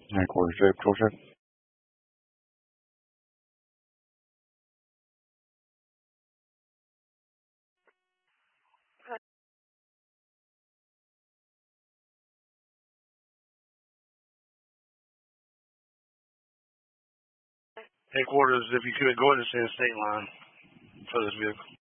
Headquarters, J Patrol check. Headquarters, if you could go ahead and stay in the state line for this vehicle.